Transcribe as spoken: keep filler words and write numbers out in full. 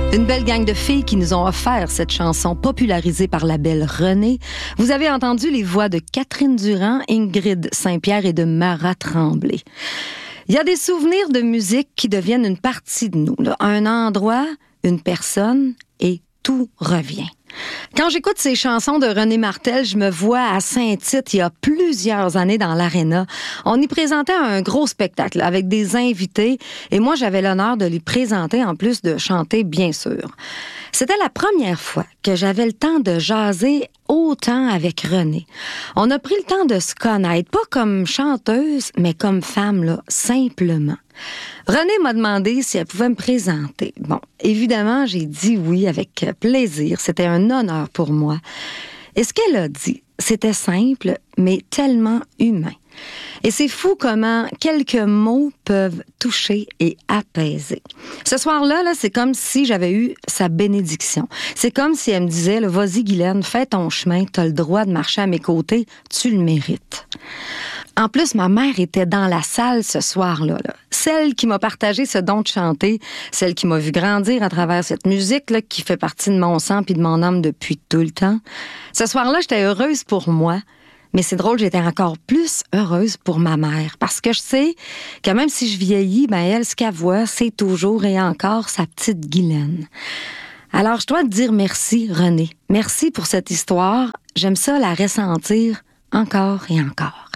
Une belle gang de filles qui nous ont offert cette chanson popularisée par la belle Renée. Vous avez entendu les voix de Catherine Durand, Ingrid Saint-Pierre et de Mara Tremblay. Il y a des souvenirs de musique qui deviennent une partie de nous, là. Un endroit, une personne et tout revient. Quand j'écoute ces chansons de René Martel, je me vois à Saint-Tite il y a plusieurs années dans l'Arena. On y présentait un gros spectacle avec des invités et moi j'avais l'honneur de les présenter en plus de chanter bien sûr. C'était la première fois que j'avais le temps de jaser autant avec Renée. On a pris le temps de se connaître, pas comme chanteuse, mais comme femme, là, simplement. Renée m'a demandé si elle pouvait me présenter. Bon, évidemment, j'ai dit oui avec plaisir. C'était un honneur pour moi. Et ce qu'elle a dit, c'était simple, mais tellement humain. Et c'est fou comment quelques mots peuvent toucher et apaiser. Ce soir-là, là, c'est comme si j'avais eu sa bénédiction. C'est comme si elle me disait, là, vas-y Guylaine, fais ton chemin, t'as le droit de marcher à mes côtés, tu le mérites. En plus, ma mère était dans la salle ce soir-là. Là. Celle qui m'a partagé ce don de chanter, celle qui m'a vu grandir à travers cette musique là, qui fait partie de mon sang puis de mon âme depuis tout le temps. Ce soir-là, j'étais heureuse pour moi. Mais c'est drôle, j'étais encore plus heureuse pour ma mère. Parce que je sais que même si je vieillis, ben elle, ce qu'elle voit, c'est toujours et encore sa petite Guylaine. Alors, je dois te dire merci, Renée. Merci pour cette histoire. J'aime ça la ressentir encore et encore.